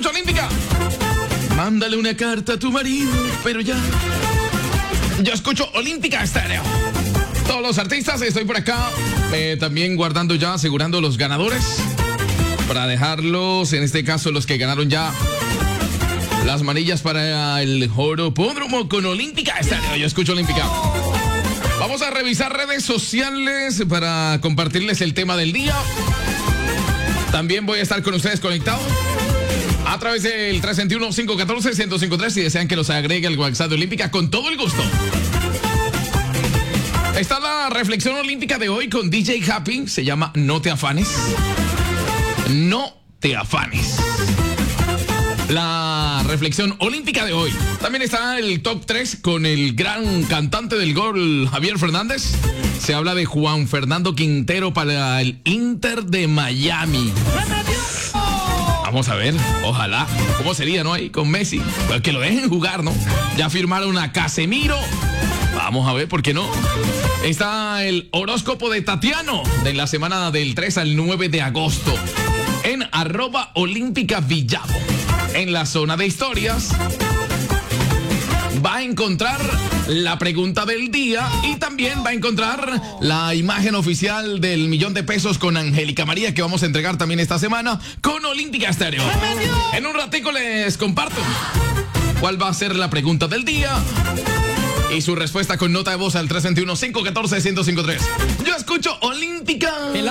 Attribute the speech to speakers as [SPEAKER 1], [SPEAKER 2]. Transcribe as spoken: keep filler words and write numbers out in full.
[SPEAKER 1] escucho Olímpica. Mándale una carta a tu marido, pero ya. Yo escucho Olímpica Estéreo. Todos los artistas, estoy por acá. Eh, también guardando ya, asegurando los ganadores. Para dejarlos, en este caso, los que ganaron ya las manillas para el Joropódromo con Olímpica Estéreo. Yo escucho Olímpica. Vamos a revisar redes sociales para compartirles el tema del día. También voy a estar con ustedes conectado a través del tres dos uno, cinco uno cuatro, uno cero cinco tres si desean que los agregue al WhatsApp de Olímpica con todo el gusto. Está la reflexión olímpica de hoy con D J Happy. Se llama No te afanes. No te afanes. La reflexión olímpica de hoy. También está el top tres con el gran cantante del gol, Javier Fernández. Se habla de Juan Fernando Quintero para el Inter de Miami. Vamos a ver, ojalá. ¿Cómo sería, no? Ahí con Messi. Pues que lo dejen jugar, ¿no? Ya firmaron a Casemiro. Vamos a ver, ¿por qué no? Está el horóscopo de Tatiano de la semana del tres al nueve de agosto en arroba Olímpica Villavo. En la zona de historias va a encontrar la pregunta del día y también va a encontrar la imagen oficial del millón de pesos con Angélica María que vamos a entregar también esta semana con Olímpica Estéreo. En un ratico les comparto cuál va a ser la pregunta del día y su respuesta con nota de voz al tres dos uno, cinco uno cuatro, uno cero cinco tres. Yo escucho Olímpica.